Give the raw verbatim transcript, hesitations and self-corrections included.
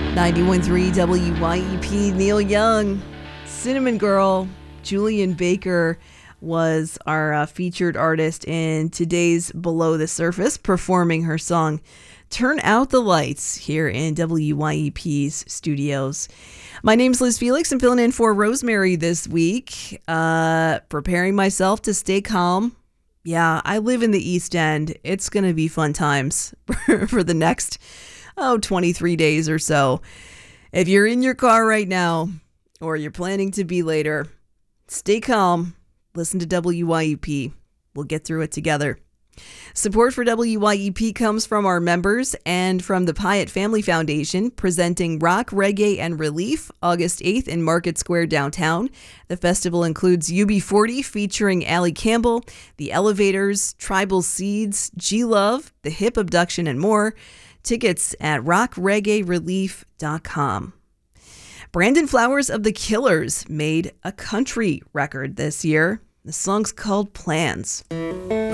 ninety-one point three W Y E P, Neil Young, Cinnamon Girl. Julian Baker was our uh, featured artist in today's Below the Surface, performing her song Turn Out the Lights here in W Y E P's studios. My name's Liz Felix. I'm filling in for Rosemary this week, uh, preparing myself to stay calm. Yeah, I live in the East End. It's going to be fun times for the next, oh, twenty-three days or so. If you're in your car right now, or you're planning to be later, stay calm. Listen to W Y E P. We'll get through it together. Support for W Y E P comes from our members and from the Pyatt Family Foundation, presenting Rock, Reggae, and Relief August eighth in Market Square downtown. The festival includes U B forty featuring Allie Campbell, The Elevators, Tribal Seeds, G-Love, The Hip Abduction, and more. Tickets at rock reggae relief dot com. Brandon Flowers of The Killers made a country record this year. The song's called Plans.